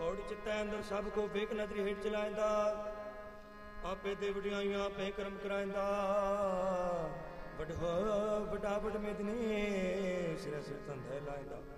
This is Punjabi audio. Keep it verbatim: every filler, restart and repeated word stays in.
ਦੌੜ ਚਿੱਤੈ ਅੰਦਰ ਸਭ ਕੋ ਵੇਖ ਨਜ਼ਰੀ ਹੇਠ ਚਲਾਇਂਦਾ, ਆਪੇ ਦੇ ਵਡਿਆਈਆਂ ਆਪੇ ਕਰਮ ਕਰਾਇਂਦਾ। ਵਡ ਵੱਡਾ ਵਡ ਮੇਦਨੀ ਸਿਰ ਸਿਰ ਧੰਦੇ ਲਾਇਂਦਾ।